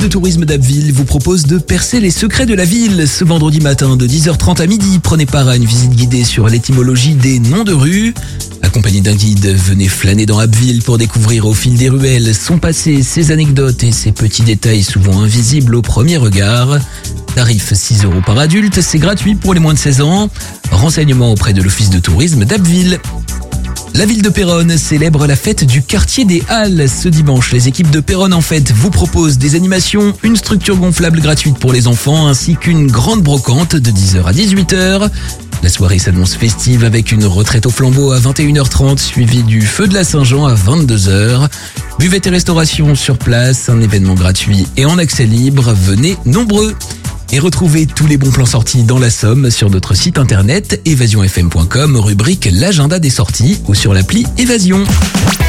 Le tourisme d'Abbeville vous propose de percer les secrets de la ville. Ce vendredi matin de 10h30 à midi, prenez part à une visite guidée sur l'étymologie des noms de rues. Accompagné d'un guide, venez flâner dans Abbeville pour découvrir au fil des ruelles son passé, ses anecdotes et ses petits détails souvent invisibles au premier regard. Tarif 6 € par adulte, c'est gratuit pour les moins de 16 ans. Renseignements auprès de l'office de tourisme d'Abbeville. La ville de Péronne célèbre la fête du quartier des Halles. Ce dimanche, les équipes de Péronne en fête vous proposent des animations, une structure gonflable gratuite pour les enfants ainsi qu'une grande brocante de 10h à 18h. La soirée s'annonce festive avec une retraite au flambeau à 21h30 suivie du feu de la Saint-Jean à 22h. Buvette et restauration sur place, un événement gratuit et en accès libre. Venez nombreux. Et retrouvez tous les bons plans sortis dans la Somme sur notre site internet évasionfm.com, rubrique l'agenda des sorties ou sur l'appli Évasion.